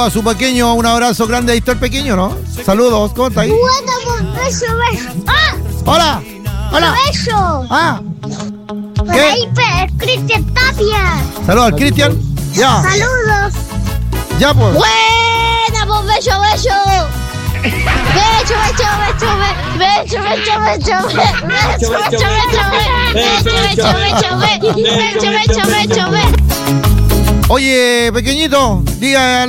A su pequeño, un abrazo grande. Ahí está el pequeño, ¿no? Saludos, ¿cómo está ahí? Beso. ¡Ah! Hola. Hola. Beso. Ah. Por ahí, Cristian Tapia. Saludos al Cristian. Ya. Saludos. Ya, pues. Buena, pues, beso. Oye, pequeñito, diga